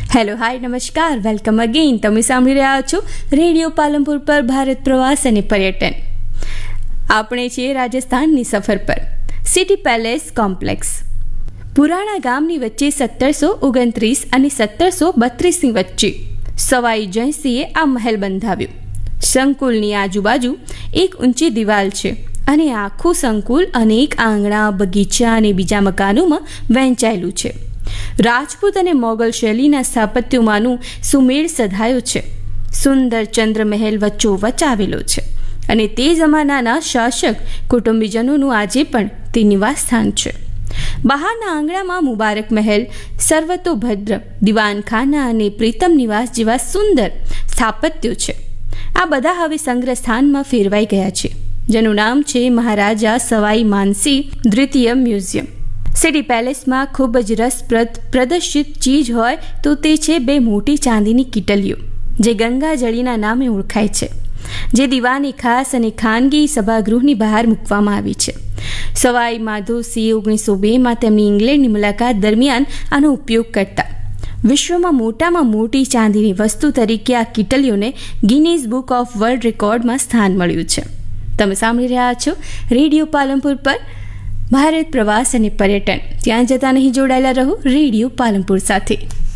Hello hi નમસ્કાર, welcome again. તમે સાંભળી રહ્યા છો રેડિયો પાલનપુર પર ભારત પ્રવાસ અને પર્યટન. આપણે છીએ રાજસ્થાનની સફર પર. સિટી પેલેસ કોમ્પ્લેક્સ પુરાણા ગામની વચ્ચે 1729 અને 1732ની વચ્ચે સવાઈ જયસિંહે આ મહેલ બંધાવ્યો. સંકુલની આજુબાજુ એક ઊંચી દિવાલ છે અને આખું સંકુલ અનેક આંગણા, બગીચા અને બીજા મકાનોમાં વહેંચાયેલું છે. રાજપૂત અને મોગલ શૈલીના સ્થાપત્યોમાંનું સુમેળ સધાયો છે. સુંદર ચંદ્ર મહેલ વચ્ચોવચ્ચ આવેલો છે અને તે જમાનાના શાસક કુટુંબીજનોનું આજે પણ તે નિવાસ સ્થાન છે. બહારના આંગણામાં મુબારક મહેલ, સર્વતોભદ્ર, દિવાનખાના અને પ્રીતમ નિવાસ જેવા સુંદર સ્થાપત્યો છે. આ બધા હવે સંગ્રહ સ્થાનમાં ફેરવાઈ ગયા છે, જેનું નામ છે મહારાજા સવાઈ માનસિંહ દ્વિતીય મ્યુઝિયમ. સિટી પેલેસમાં ખૂબ જ રસપ્રદ પ્રદર્શિત ચીજ હોય તો તે છે 2 મોટી ચાંદીની કીટલીઓ, જે ગંગાજળીના નામે ઓળખાય છે, જે દીવાની ખાસ અને ખાનગી સભાગૃહની બહાર મૂકવામાં આવી છે. સવાઈ માધોસિંહ 1902માં તેમની ઇંગ્લેન્ડની મુલાકાત દરમિયાન આનો ઉપયોગ કરતા. વિશ્વમાં મોટામાં મોટી ચાંદીની વસ્તુ તરીકે આ કીટલીઓને ગિનીઝ બુક ઓફ વર્લ્ડ રેકોર્ડમાં સ્થાન મળ્યું છે. તમે સાંભળી રહ્યા છો રેડિયો પાલનપુર પર ભારત પ્રવાસ અને પર્યટન. ત્યાં જતા નહીં જોડાયેલા રહો રેડિયો પાલનપુર સાથે.